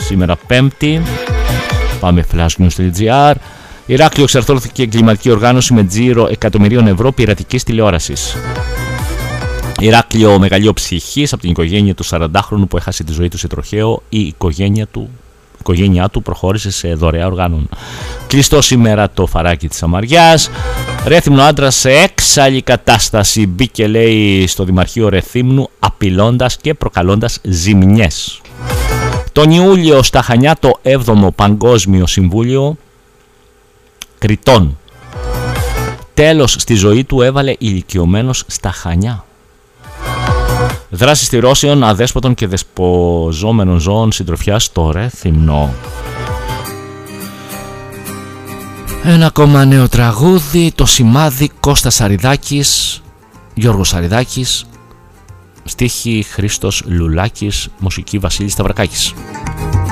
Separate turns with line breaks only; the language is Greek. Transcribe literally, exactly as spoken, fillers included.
σήμερα Πέμπτη. Πάμε flashnews.gr. Ηράκλειο εξαρθρώθηκε εγκληματική οργάνωση με τζίρο εκατομμυρίων ευρώ πειρατικής τηλεόρασης. Ηράκλειο μεγαλείο ψυχής από την οικογένεια του σαραντάχρονου που έχασε τη ζωή του σε τροχαίο. Η οικογένεια του, η οικογένειά του προχώρησε σε δωρεά οργάνων. Κλειστό σήμερα το φαράκι της Σαμαριάς. Ρέθυμνο άντρας σε έξαλλη κατάσταση μπήκε, λέει, στο Δημαρχείο Ρεθύμνου απειλώντας και προκαλώντας ζημιές. Τον Ιούλιο στα Χανιά το έβδομο Παγκόσμιο Συμβούλιο Κριτών. Τέλος στη ζωή του έβαλε ηλικιωμένος στα Χανιά. Δράση στηρώσεων αδέσποτων και δεσποζόμενων ζώων συντροφιάς στο Ρέθυμνο. Ένα ακόμα νέο τραγούδι, το σημάδι, Κώστας Σαριδάκης, Γιώργος Σαριδάκης, στίχη Χρήστος Λουλάκης, μουσική Βασίλης Σταυρακάκης.